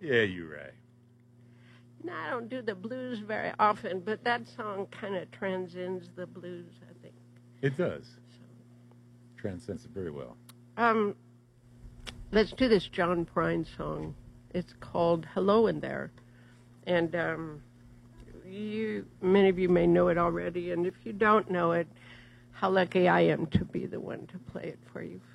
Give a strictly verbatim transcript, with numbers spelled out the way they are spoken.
Yeah, you're right. No, I don't do the blues very often, but that song kind of transcends the blues, I think. It does. Transcends it very well. Um, let's do this John Prine song. It's called Hello in There. And um, you, many of you may know it already, and if you don't know it, how lucky I am to be the one to play it for you.